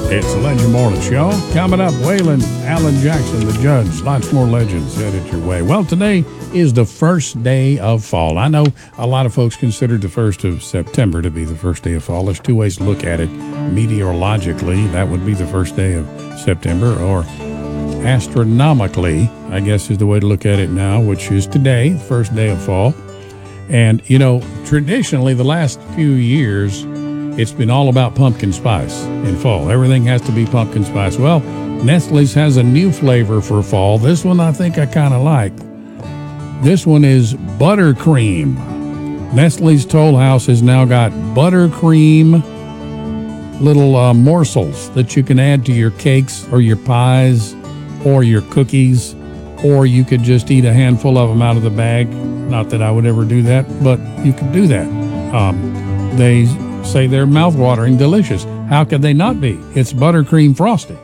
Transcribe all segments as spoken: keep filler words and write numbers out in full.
It's the Legend Morning Show. Coming up, Waylon Allen Jackson, the judge. Lots more legends headed your way. Well, today is the first day of fall. I know a lot of folks consider the first of September to be the first day of fall. There's two ways to look at it. Meteorologically, that would be the first day of September, or astronomically, I guess is the way to look at it now, which is today, the first day of fall. And, you know, traditionally, the last few years, it's been all about pumpkin spice in fall. Everything has to be pumpkin spice. Well, Nestle's has a new flavor for fall. This one I think I kind of like. This one is buttercream. Nestle's Toll House has now got buttercream little uh, morsels that you can add to your cakes or your pies or your cookies, or you could just eat a handful of them out of the bag. Not that I would ever do that, but you could do that. Um, they say they're mouthwatering delicious. How could they not be? It's buttercream frosting.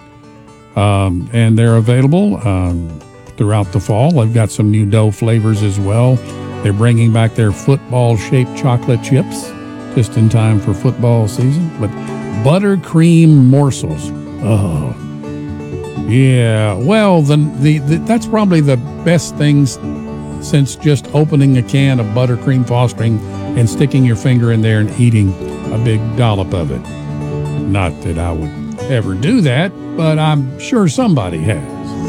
Um, and they're available um, throughout the fall. They've got some new dough flavors as well. They're bringing back their football-shaped chocolate chips just in time for football season. But buttercream morsels. Oh, yeah. Well, the, the, the that's probably the best things since just opening a can of buttercream frosting and sticking your finger in there and eating a big dollop of it. Not that I would ever do that, but I'm sure somebody has.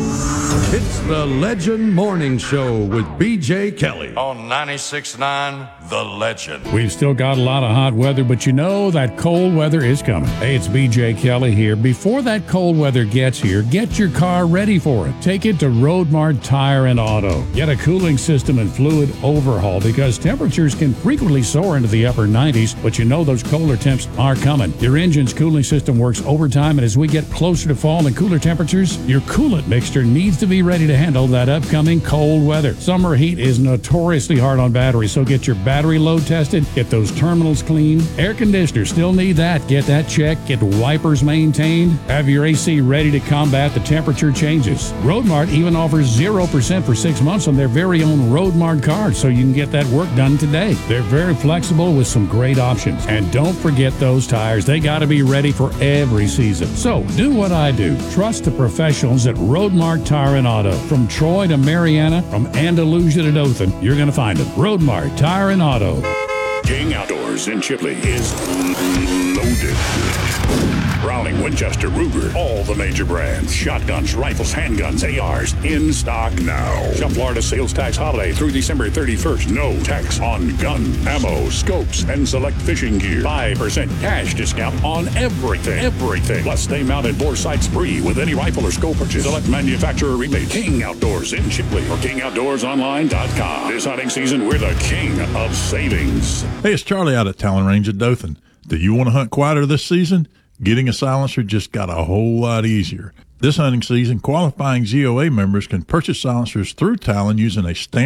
It's the Legend Morning Show with B J Kelly on ninety-six point nine The Legend. We've still got a lot of hot weather, but you know that cold weather is coming. Hey, it's B J Kelly here. Before that cold weather gets here, get your car ready for it. Take it to Roadmart Tire and Auto. Get a cooling system and fluid overhaul because temperatures can frequently soar into the upper nineties, but you know those colder temps are coming. Your engine's cooling system works overtime, and as we get closer to fall and cooler temperatures, your coolant mixture needs to be ready to handle that upcoming cold weather. Summer heat is notoriously hard on batteries, so get your battery load tested, get those terminals clean. Air conditioners still need that. Get that checked, get wipers maintained, have your A C ready to combat the temperature changes. Roadmart even offers zero percent for six months on their very own Roadmart card, so you can get that work done today. They're very flexible with some great options. And don't forget those tires. They got to be ready for every season. So do what I do. Trust the professionals at Roadmart Tire and Auto. From Troy to Mariana, from Andalusia to Dothan, you're going to find them. Roadmart Tire and Auto. King Outdoors in Chipley is loaded. Browning, Winchester, Ruger, all the major brands. Shotguns, rifles, handguns, A Rs, in stock now. Shop Florida sales tax holiday through December thirty-first. No tax on gun, ammo, scopes, and select fishing gear. five percent cash discount on everything. Everything. Plus, stay mounted bore sights free with any rifle or scope purchase. Select manufacturer rebate. King Outdoors in Chipley or king outdoors online dot com. This hunting season, we're the king of savings. Hey, it's Charlie out at Talon Range at Dothan. Do you want to hunt quieter this season? Getting a silencer just got a whole lot easier. This hunting season, qualifying Z O A members can purchase silencers through Talon using a standard